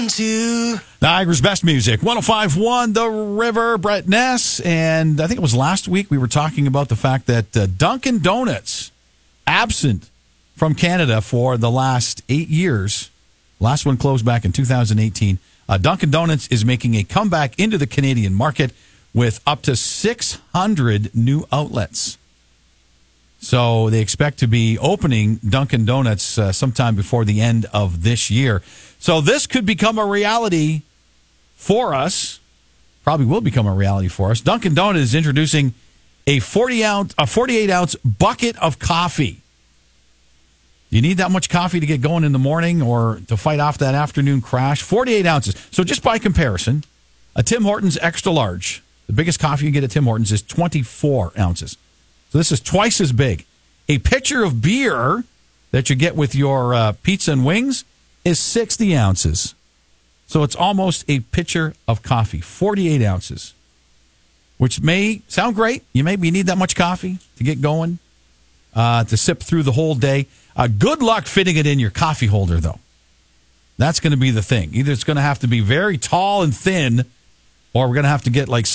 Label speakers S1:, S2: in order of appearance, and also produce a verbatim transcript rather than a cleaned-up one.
S1: To
S2: Niagara's best music, one oh five point one The River, Brett Ness. And I think it was last week we were talking about the fact that uh, Dunkin' Donuts, absent from Canada for the last eight years. Last one closed back in two thousand eighteen. Uh, Dunkin' Donuts is making a comeback into the Canadian market with up to six hundred new outlets. So they expect to be opening Dunkin' Donuts uh, sometime before the end of this year. So this could become a reality for us. Probably will become a reality for us. Dunkin' Donuts is introducing a forty ounce, a forty-eight ounce bucket of coffee. You need that much coffee to get going in the morning or to fight off that afternoon crash? forty-eight ounces. So just by comparison, a Tim Hortons extra large, the biggest coffee you get at Tim Hortons is twenty-four ounces. So this is twice as big. A pitcher of beer that you get with your uh, pizza and wings is sixty ounces. So it's almost a pitcher of coffee, forty-eight ounces, which may sound great. You maybe need that much coffee to get going, uh, to sip through the whole day. Uh, good luck fitting it in your coffee holder, though. That's going to be the thing. Either it's going to have to be very tall and thin, or we're going to have to get like